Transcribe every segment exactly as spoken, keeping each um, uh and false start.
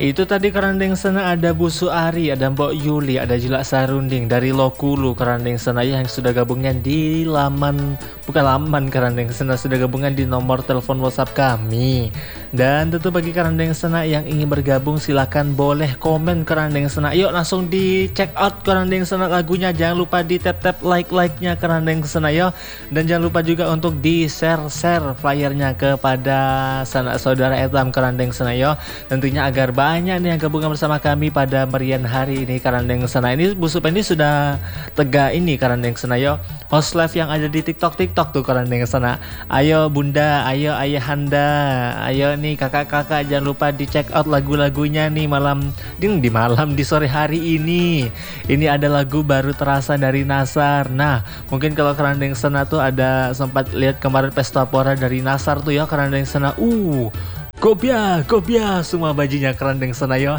Itu tadi kerandeng sana ada Busu Ari, ada Mbok Yuli, ada Jilak Sarunding dari Lokulu kerandeng sana yang sudah gabungnya di laman, bukan laman kerandeng sana, sudah gabungan di nomor telepon WhatsApp kami. Dan tentu bagi kerandeng sana yang ingin bergabung silahkan boleh komen kerandeng sana. Yuk langsung di check out kerandeng sana lagunya, jangan lupa di tap tap like like nya kerandeng sana yo. Dan jangan lupa juga untuk di share share flyernya kepada sanak saudara etam kerandeng sana yo. Tentunya agar banyak nih yang gabungan bersama kami pada merian hari ini kerandeng sana. Ini Bu Supendi sudah tegak ini kerandeng sana yo, host live yang ada di TikTok TikTok tuh kerandeng sana. Ayo bunda, ayo ayahanda, ayo nih kakak-kakak, jangan lupa di check out lagu-lagunya nih malam ding di malam di sore hari ini. Ini ada lagu baru terasa dari Nasar. Nah mungkin kalau kerandeng sana tuh ada sempat lihat kemarin pesta pora dari Nasar tuh ya kerandeng sana. Uh Kopia, kopia semua bajunya kerandeng sana yo.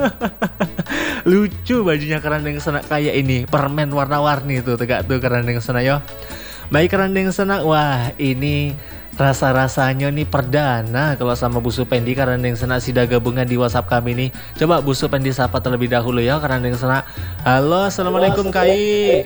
Lucu bajunya kerandeng sana kayak ini permen warna-warni tuh tegak tuh kerandeng sana yo. Baik kerandeng sana, wah ini rasa-rasanya nih perdana kalau sama Bu Supendi kerandeng sana sudah gabungan di WhatsApp kami nih. Coba Bu Supendi sapa terlebih dahulu ya kerandeng sana. Halo, assalamualaikum Kai.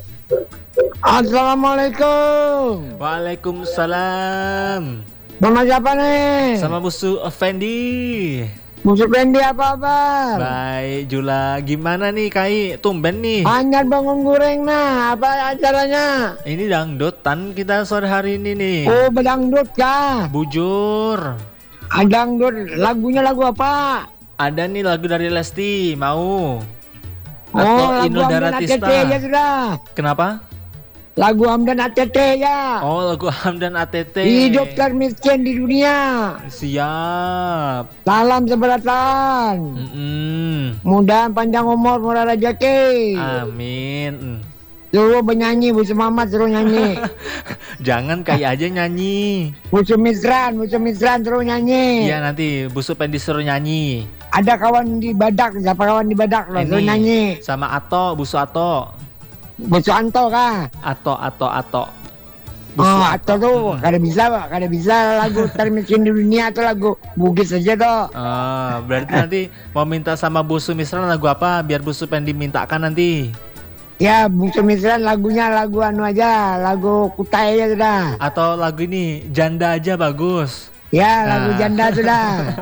Assalamualaikum. Waalaikumsalam. Sama siapa nih? Sama Busu Fendi. Musuh Fendi apa kabar? Baik Jula, gimana nih Kai? Tumben nih. Anyar bangun goreng nah, apa acaranya? Ini dangdutan kita sore hari ini nih. Oh bedangdut kah? Bujur. Ah, dangdut, lagunya lagu apa? Ada nih lagu dari Lesti, mau? Oh Atau lagu Inul Hamdan A T T Daratista. ya sudah. Kenapa? Lagu Hamdan A T T ya. Oh lagu Hamdan A T T. Hidup termiskin di dunia. Siap. Salam seberatan. Mm-mm. Mudah panjang umur, murah rezeki. Amin. Suruh bernyanyi, Bu Mamat suruh nyanyi. Jangan Kai aja nyanyi. Musuh Misran, musuh Misran suruh nyanyi. Iya nanti Bu Supendi suruh nyanyi. Ada kawan di Badak, siapa kawan di Badak loh, suruh nyanyi. Sama Ato, Busu Ato. Busu Anto kah? Ato, Ato, Ato. Oh, Ato tuh, hmm. kada bisa pak, kada bisa lagu termiskin di dunia atau lagu Bugis aja tuh. Ah, berarti nanti mau minta sama Busu Misran lagu apa? Biar Bu Supendi mintakan nanti. Ya, Busu Misran lagunya lagu anu aja, lagu Kutai aja sudah. Atau lagu ini Janda aja bagus. Ya, nah. lagu Janda sudah.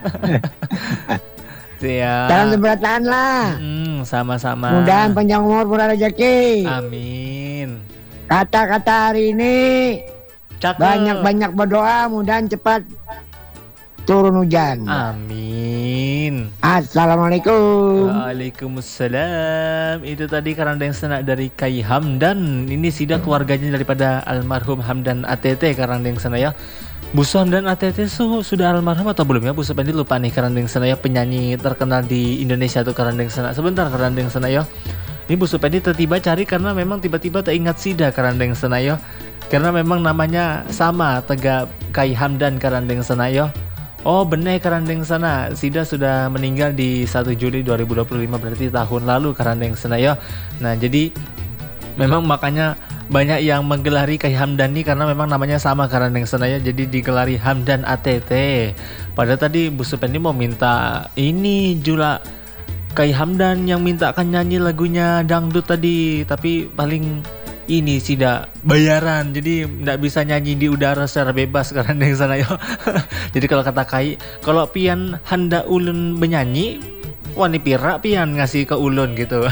Siap. Jangan seberatan lah. Hmm, sama-sama. Mudahan panjang umur, murah rezeki. Amin. Kata-kata hari ini Cakep. Banyak-banyak berdoa, mudahan cepat turun hujan. Amin. Assalamualaikum. Waalaikumsalam. Itu tadi kerandeng senak dari Kai Hamdan. Ini sidak keluarganya daripada almarhum Hamdan A T T kerandeng sana ya. Busu Hamdan A T T su, sudah almarhum atau belum ya? Bu Supendi lupa nih kerandeng sana ya, penyanyi terkenal di Indonesia tuh kerandeng sana. Sebentar kerandeng sana ya. Ini Bu Supendi tiba-tiba cari karena memang tiba-tiba teringat sida kerandeng sana ya. Karena memang namanya sama, Tegak Kai Hamdan kerandeng sana ya. Oh bener kerandeng sana, sida sudah meninggal di satu Juli dua ribu dua puluh lima, berarti tahun lalu kerandeng sana ya. Nah jadi memang makanya banyak yang menggelari Kai Hamdan ini karena memang namanya sama kerandeng sana ya. Jadi digelari Hamdan A T T. Padahal tadi Bu Supendi mau minta ini Jula Kai Hamdan yang mintakan nyanyi lagunya dangdut tadi, tapi paling ini tidak bayaran, jadi tidak bisa nyanyi di udara secara bebas kerandeng sana yo. Jadi kalau kata Kai, kalau pian handa ulun menyanyi, wani pira pian ngasih ke ulun gitu.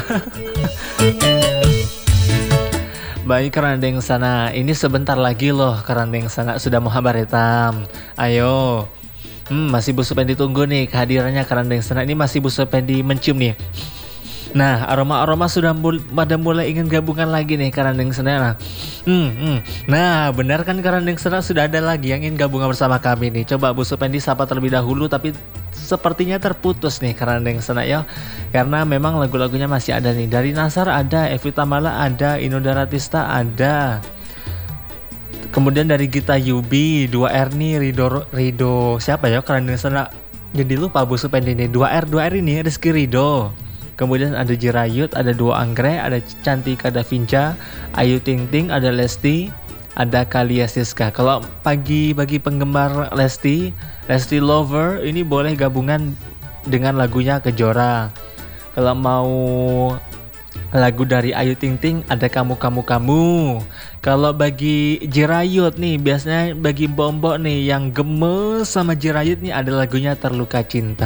Baik kerandeng sana, ini sebentar lagi loh kerandeng sana sudah mau habar hitam. Ayo. Hmm, masih Bu Supendi tunggu nih kehadirannya kerandeng sana. Ini masih Bu Supendi mencium nih. Nah, aroma-aroma sudah mul- pada mulai ingin gabungan lagi nih kerandeng sana. Nah, hmm, hmm. nah benar kan kerandeng sana sudah ada lagi yang ingin gabungan bersama kami nih. Coba Bu Supendi sapa terlebih dahulu, tapi sepertinya terputus nih kerandeng sana ya. Karena memang lagu-lagunya masih ada nih. Dari Nasar ada, Evi Tamala ada, Inul Daratista ada. Kemudian dari Gita Yubi, dua R nih, Rido Rido siapa ya kerandeng sana? Jadi lupa Bu Supendi nih. dua R dua R ini Rizky Rido. Kemudian ada Jirayut, ada Dua Anggrek, ada Cantika Davinca, Ayu Ting Ting, ada Lesti, ada Kalia Siska. Kalau pagi bagi penggemar Lesti, Lesti Lover ini boleh gabungan dengan lagunya Kejora. Kalau mau lagu dari Ayu Ting Ting ada Kamu Kamu Kamu. Kalau bagi Jirayut nih, biasanya bagi Bombok nih yang gemes sama Jirayut nih ada lagunya Terluka Cinta.